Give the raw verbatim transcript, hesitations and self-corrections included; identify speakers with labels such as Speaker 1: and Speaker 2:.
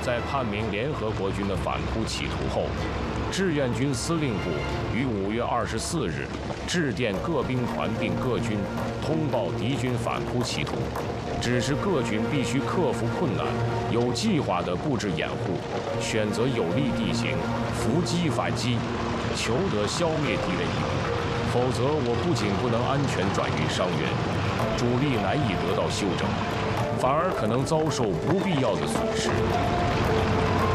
Speaker 1: 在判明联合国军的反扑企图后，志愿军司令部于五月二十四日致电各兵团并各军，通报敌军反扑企图，指示各军必须克服困难，有计划地布置掩护，选择有利地形，伏击反击，求得消灭敌人一部。否则，我不仅不能安全转运伤员，主力难以得到休整，反而可能遭受不必要的损失。